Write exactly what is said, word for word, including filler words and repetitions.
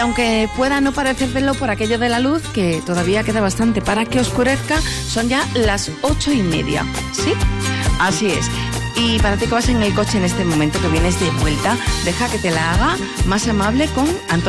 Aunque pueda no parecértelo por aquello de la luz, que todavía queda bastante para que oscurezca, son ya las ocho y media, ¿sí? Así es. Y para ti que vas en el coche en este momento, que vienes de vuelta, deja que te la haga más amable con Antonio.